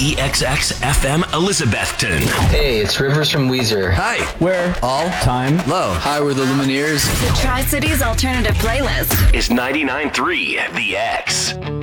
WEXX FM Elizabethton. Hey, it's Rivers from Weezer. Hi. Where? All. Time. Low. Hi, we're the Lumineers. The Tri-Cities Alternative Playlist Is 99.3 The X.